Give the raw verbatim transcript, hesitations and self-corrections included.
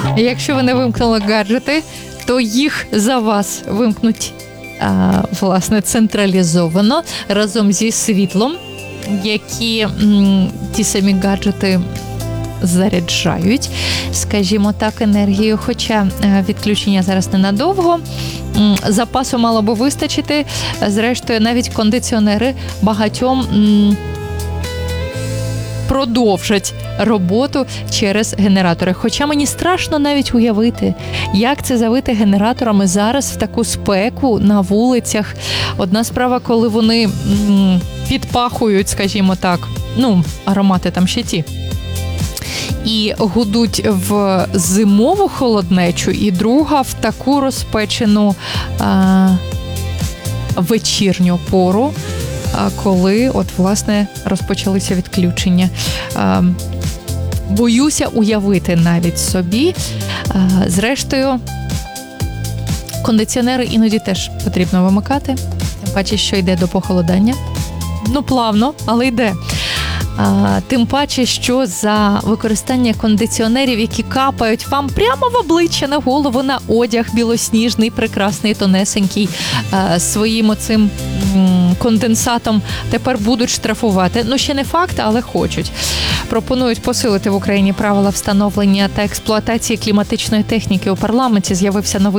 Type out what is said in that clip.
Якщо ви не вимкнули гаджети, то їх за вас вимкнуть, а, власне, централізовано разом зі світлом, які м, ті самі гаджети заряджають, скажімо так, енергією. Хоча відключення зараз ненадовго, запасу мало би вистачити. Зрештою, навіть кондиціонери багатьом м, продовжать роботу через генератори. Хоча мені страшно навіть уявити, як це завити генераторами зараз в таку спеку на вулицях. Одна справа, коли вони м, підпахують, скажімо так, ну, аромати там ще ті, і гудуть в зимову холоднечу, і друга в таку розпечену а, вечірню пору, а, коли от, власне, розпочалися відключення. А, боюся уявити навіть собі. А, зрештою, кондиціонери іноді теж потрібно вимикати, тим паче, що йде до похолодання. Ну, плавно, але йде. А, тим паче, що за використання кондиціонерів, які капають вам прямо в обличчя, на голову, на одяг білосніжний, прекрасний, тонесенький, а, своїм оцим м, конденсатом, тепер будуть штрафувати. Ну, ще не факт, але хочуть. Пропонують посилити в Україні правила встановлення та експлуатації кліматичної техніки. У парламенті з'явився новий